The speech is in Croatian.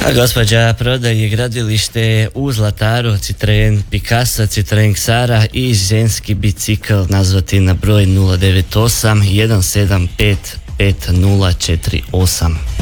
A gospođa prodaje gradilište u Zlataru Citroen Picasso, Citroen Xara i ženski bicikl. Nazvati na broj 098 175 5048.